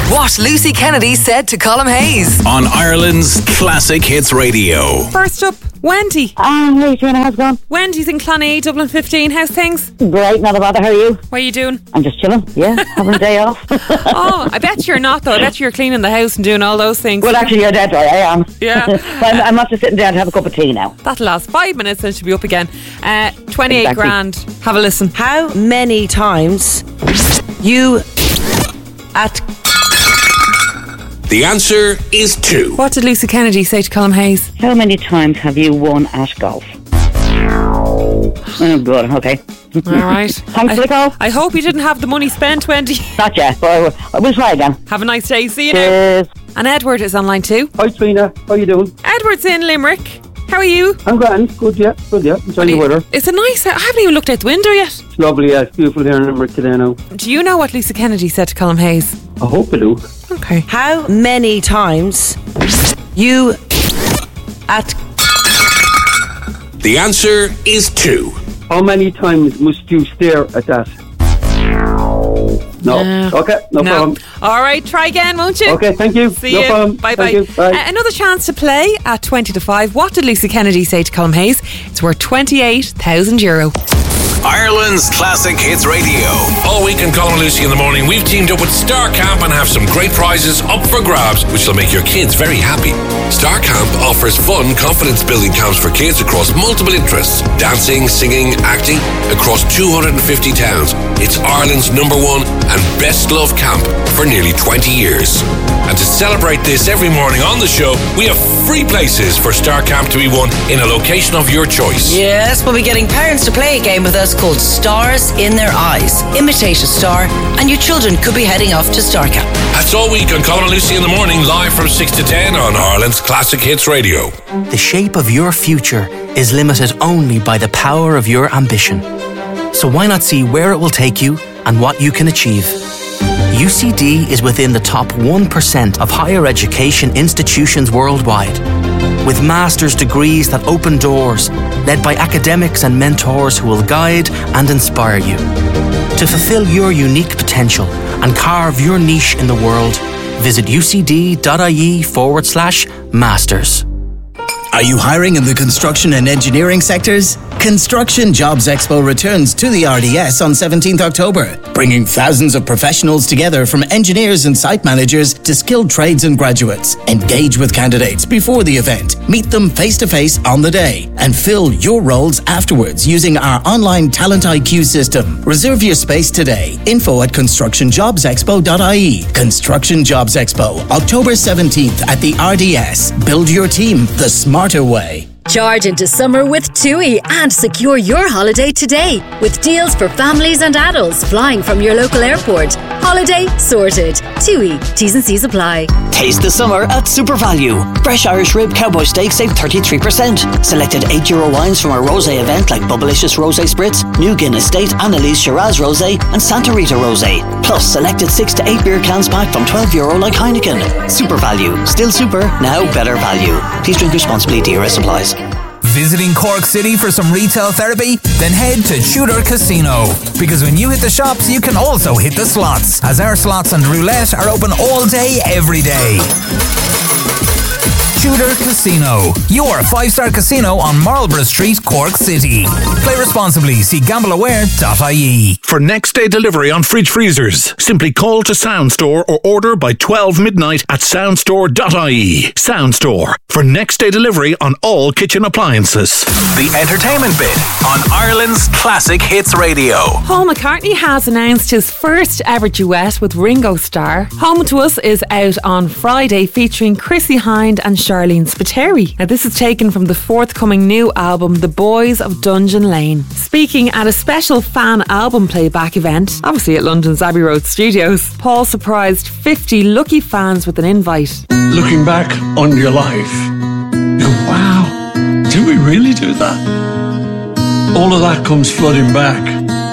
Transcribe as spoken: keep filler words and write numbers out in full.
What Lucy Kennedy said to Colm Hayes on Ireland's Classic Hits Radio. First up, Wendy. Ah, uh, hey, Trina, how's it going? Wendy's in Clonee, Dublin fifteen. How's things? Great, not a bother. How are you? What are you doing? I'm just chilling, yeah, having a day off. Oh, I bet you're not, though. I bet you're cleaning the house and doing all those things. Well, actually, you're dead right, I am. Yeah. I'm, I'm after sitting down to have a cup of tea now. That'll last five minutes and she'll be up again. Uh, twenty-eight Exactly. grand. Have a listen. How many times you at... The answer is two. What did Lucy Kennedy say to Colm Hayes? How many times have you won at golf? Oh, good, okay. All right. Thanks I, for the call. I hope you didn't have the money spent, Wendy. Not yet, but I will, I will try again. Have a nice day. See you Cheers. now. And Edward is on line two. Hi Trina, how you doing? Edward's in Limerick. How are you? I'm grand, good, yeah, good, yeah. Enjoying the weather. It's a nice... I haven't even looked out the window yet. It's lovely, yeah, it's beautiful here in Limerick today now. Do you know what Lucy Kennedy said to Colm Hayes? I hope I do. Okay. How many times you at... The answer is two. How many times must you stare at that? No. No. Okay, no, No. problem. All right, try again, won't you? Okay, thank you. See no you. problem. Bye Thank bye. you. Bye. Uh, another chance to play at twenty to five. What did Lucy Kennedy say to Colm Hayes? It's worth twenty-eight thousand euro. Ireland's Classic Hits Radio. All week on Colin and Lucy in the morning, we've teamed up with Star Camp and have some great prizes up for grabs, which will make your kids very happy. Star Camp offers fun, confidence-building camps for kids across multiple interests. Dancing, singing, acting, across two hundred fifty towns. It's Ireland's number one and best loved camp for nearly twenty years. And to celebrate this every morning on the show, we have free places for Star Camp to be won in a location of your choice. Yes, we'll be getting parents to play a game with us called Stars in Their Eyes. Imitate a star and your children could be heading off to Star Camp. That's all week on Colin and Lucy in the morning, live from six to ten on Ireland's Classic Hits Radio. The shape of your future is limited only by the power of your ambition. So why not see where it will take you and what you can achieve? U C D is within the top one percent of higher education institutions worldwide, with master's degrees that open doors, led by academics and mentors who will guide and inspire you. To fulfill your unique potential and carve your niche in the world, visit ucd.ie forward slash masters. Are you hiring in the construction and engineering sectors? Construction Jobs Expo returns to the R D S on seventeenth October, bringing thousands of professionals together from engineers and site managers to skilled trades and graduates. Engage with candidates before the event, meet them face-to-face on the day, and fill your roles afterwards using our online Talent I Q system. Reserve your space today. Info at construction jobs expo dot I E. Construction Jobs Expo, October seventeenth at the R D S. Build your team the smarter way. Charge into summer with TUI and secure your holiday today with deals for families and adults flying from your local airport. Holiday sorted. TUI. T's and C's apply. Taste the summer at Super Value. Fresh Irish rib cowboy steak save thirty-three percent. Selected eight euro wines from our rosé event like Bubblicious Rosé Spritz, New Guinness State, Annalise Shiraz Rosé and Santa Rita Rosé. Plus selected six to eight beer cans pack from twelve euro like Heineken. Super Value. Still super, now better value. Please drink responsibly. D R S applies. Visiting Cork City for some retail therapy? Then head to Tudor Casino. Because when you hit the shops, you can also hit the slots, as our slots and roulette are open all day, every day. Tudor Casino, your five-star casino on Marlborough Street, Cork City. Play responsibly. See gamble aware dot I E. For next day delivery on fridge freezers, simply call to Sound Store or order by twelve midnight at sound store dot I E. Sound Store, for next day delivery on all kitchen appliances. The entertainment bit on Ireland's Classic Hits Radio. Paul McCartney has announced his first ever duet with Ringo Starr. Home to Us is out on Friday, featuring Chrissie Hynde and Charlene Spiteri. Now, this is taken from the forthcoming new album, The Boys of Dungeon Lane. Speaking at a special fan album playback event, obviously at London's Abbey Road Studios, Paul surprised fifty lucky fans with an invite. Looking back on your life, you go, wow, did we really do that? All of that comes flooding back.